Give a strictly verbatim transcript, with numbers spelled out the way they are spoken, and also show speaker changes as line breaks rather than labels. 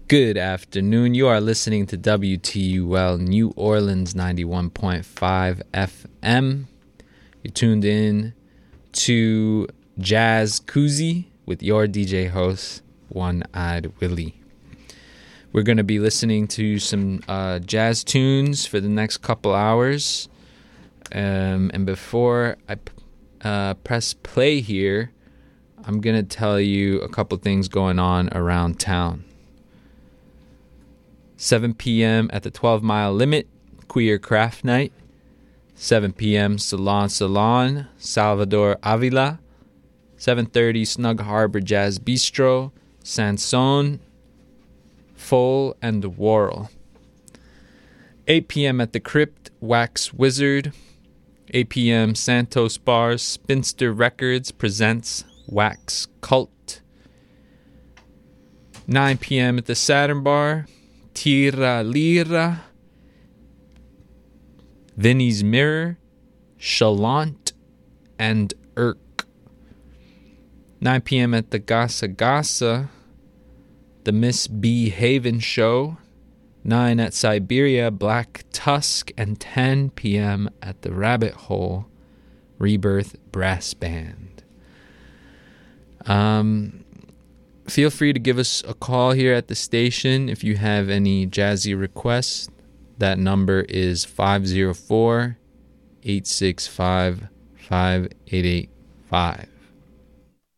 Good afternoon. You are listening to W T U L New Orleans ninety-one point five F M. You're tuned in to Jazz Koozie with your D J host, One-Eyed Willie. We're going to be listening to some uh, jazz tunes for the next couple hours. Um, and before I uh, press play here, I'm going to tell you a couple things going on around town. seven p.m. at the twelve Mile Limit, Queer Craft Night. seven p.m. Salon Salon, Salvador Avila. seven thirty Snug Harbor Jazz Bistro, Sanson, Full and Worrell. eight p.m. at the Crypt, Wax Wizard. eight p.m. Santos Bar, Spinster Records presents Wax Cult. nine p.m. at the Saturn Bar, Tira Lira, Vinny's Mirror, Chalant, and Irk. nine p.m. at the Gasa Gasa, the Miss B. Haven Show. nine at Siberia, Black Tusk, and ten p.m. at the Rabbit Hole, Rebirth Brass Band. Um... Feel free to give us a call here at the station if you have any jazzy requests. That number is five oh four, eight six five, five eight eight five.